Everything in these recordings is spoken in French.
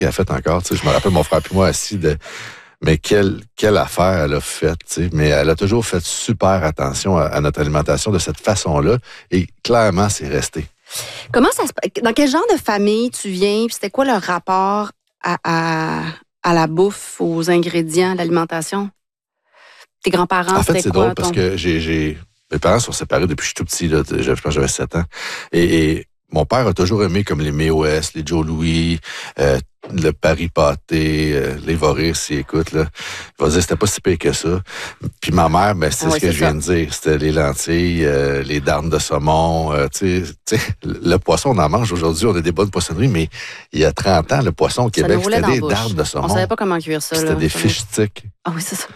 qu'elle a fait encore. Je me rappelle mon frère puis moi assis mais quelle affaire elle a faite, tu sais. Mais elle a toujours fait super attention à notre alimentation de cette façon-là. Et clairement, c'est resté. Dans quel genre de famille tu viens? Puis c'était quoi le rapport à la bouffe, aux ingrédients, à l'alimentation? Tes grands-parents, en fait, c'était c'est quoi? drôle parce que mes parents sont séparés depuis que je suis tout petit. Là, je pense que j'avais 7 ans. Et mon père a toujours aimé comme les Méo-S, les Joe Louis, le Paris pâté, les Voris, s'il écoute, là. Il va dire c'était pas si pire que ça. Puis ma mère, c'est ce que je viens de dire. C'était les lentilles, les darnes de saumon. Tu sais, le poisson, on en mange aujourd'hui. On a des bonnes poissonneries, mais il y a 30 ans, le poisson au Québec, c'était des darnes de saumon. On savait pas comment cuire ça. C'était des fish sticks. Ah oui, c'est ça.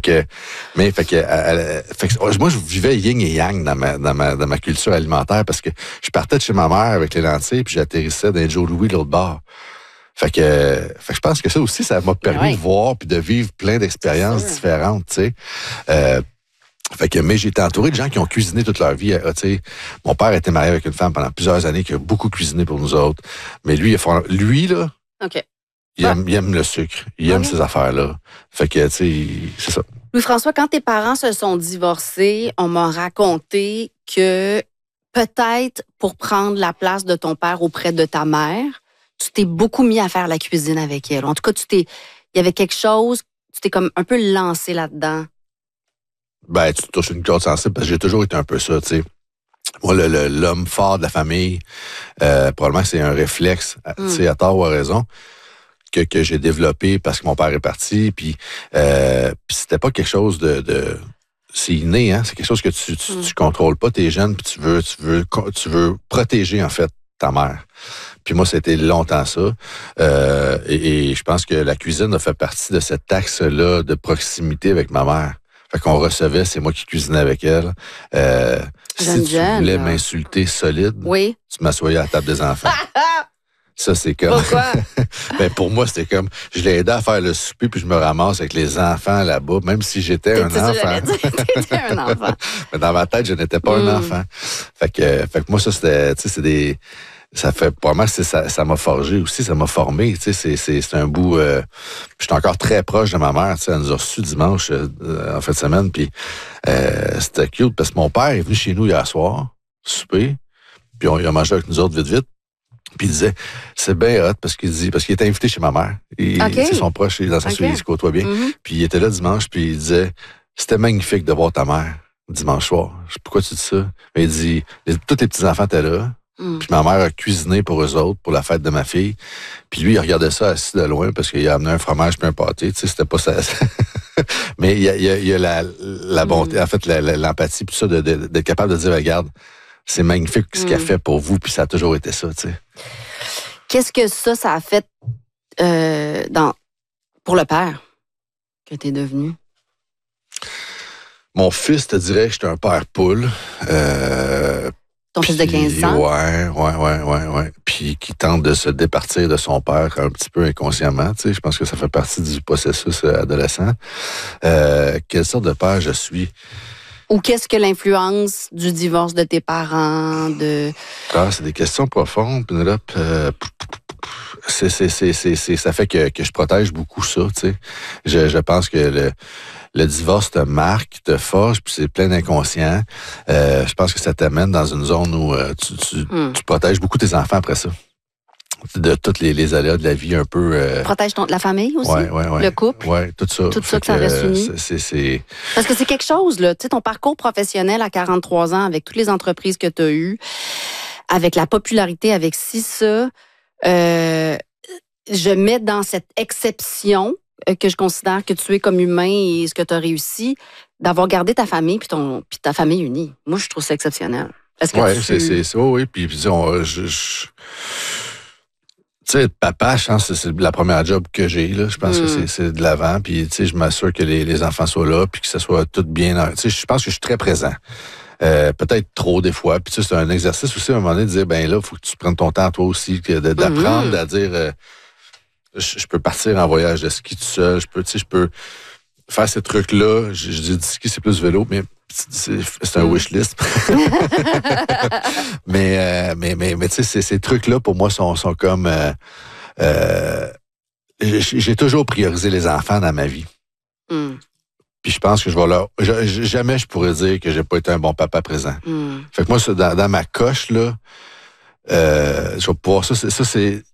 Moi, je vivais yin et yang dans ma culture alimentaire parce que je partais de chez ma mère avec les lentilles puis j'atterrissais dans les Joe Louis l'autre bord. Fait que je pense que ça aussi, ça m'a permis de voir puis de vivre plein d'expériences différentes, tu sais. Mais j'ai été entouré de gens qui ont cuisiné toute leur vie. Mon père était marié avec une femme pendant plusieurs années qui a beaucoup cuisiné pour nous autres. Mais lui là, OK. Il aime le sucre. Il aime ces affaires-là. Fait que, tu sais, c'est ça. Louis-François, quand tes parents se sont divorcés, on m'a raconté que peut-être pour prendre la place de ton père auprès de ta mère, tu t'es beaucoup mis à faire la cuisine avec elle. En tout cas, il y avait quelque chose, tu t'es comme un peu lancé là-dedans. Tu touches une corde sensible parce que j'ai toujours été un peu ça, tu sais. Moi, l'homme fort de la famille, probablement que c'est un réflexe, tu sais, à tort ou à raison, que j'ai développé parce que mon père est parti, puis c'était pas quelque chose de c'est inné, hein, c'est quelque chose que tu contrôles pas, t'es jeune, puis tu veux protéger, en fait, ta mère. Puis moi, c'était longtemps ça. Et je pense que la cuisine a fait partie de cet axe-là de proximité avec ma mère. Fait qu'on recevait, c'est moi qui cuisinais avec elle. Si tu voulais m'insulter solide, tu m'assoyais à la table des enfants. Ça, c'est comme... Pourquoi? Pour moi, c'était comme... Je l'ai aidé à faire le souper, puis je me ramasse avec les enfants là-bas, même si j'étais un enfant. T'étais un enfant. Mais dans ma tête, je n'étais pas un enfant. Fait que moi, ça, c'était... Tu sais, c'est des... Ça fait... Pour moi, ça m'a forgé aussi, ça m'a formé. Tu sais, c'est un bout... je suis encore très proche de ma mère. Tu sais, elle nous a reçus dimanche, en fin de semaine, puis c'était cute, parce que mon père est venu chez nous hier soir, souper, puis il a mangé avec nous autres vite. Puis il disait, c'est bien hot parce qu'il était invité chez ma mère. Ils sont proches, dans le sens où ils se côtoient bien. Puis il était là dimanche, puis il disait, c'était magnifique de voir ta mère dimanche soir. Je sais pourquoi tu dis ça. Mais il dit, tous les petits-enfants étaient là. Puis ma mère a cuisiné pour eux autres, pour la fête de ma fille. Puis lui, il regardait ça assis de loin parce qu'il a amené un fromage puis un pâté. Tu sais, c'était pas ça. Mais il y a la bonté, en fait, l'empathie, puis ça, d'être capable de dire, regarde, c'est magnifique ce qu'elle fait pour vous, puis ça a toujours été ça, tu sais. Qu'est-ce que ça a fait pour le père que t'es devenu? Mon fils, te dirais que j'étais un père poule. Ton fils de 15 ans? Ouais. Puis qui tente de se départir de son père un petit peu inconsciemment, tu sais. Je pense que ça fait partie du processus adolescent. Quelle sorte de père je suis? Ou qu'est-ce que l'influence du divorce de tes parents, c'est des questions profondes, Pénélope. Ça fait que je protège beaucoup ça, tu sais. Je pense que le divorce te marque, te forge, puis c'est plein d'inconscient. Je pense que ça t'amène dans une zone où tu protèges beaucoup tes enfants après ça. De toutes les aléas de la vie un peu... Protège la famille aussi? Ouais. Le couple? Oui, tout ça. Tout ça que ça reste uni? Parce que c'est quelque chose, là. Tu sais, ton parcours professionnel à 43 ans, avec toutes les entreprises que tu as eues, avec la popularité, avec ça, je mets dans cette exception que je considère que tu es comme humain et ce que tu as réussi, d'avoir gardé ta famille puis ta famille unie. Moi, je trouve ça exceptionnel. Oui, puis disons, tu sais, papa, je pense que c'est la première job que j'ai, là. Je pense que c'est de l'avant. Puis, tu sais, je m'assure que les enfants soient là, puis que ça soit tout bien. Tu sais, je pense que je suis très présent. Peut-être trop des fois. Puis, tu sais, c'est un exercice aussi, à un moment donné, de dire, ben là, il faut que tu prennes ton temps, toi aussi, d'apprendre à dire, je peux partir en voyage de ski tout seul. Je peux faire ces trucs-là. Je dis du ski, c'est plus vélo, mais c'est un wish list. mais tu sais, ces trucs-là, pour moi, sont comme... j'ai toujours priorisé les enfants dans ma vie. Puis je pense que jamais je pourrais dire que j'ai pas été un bon papa présent. Fait que moi, dans ma coche, là, je vais pouvoir, ça c'est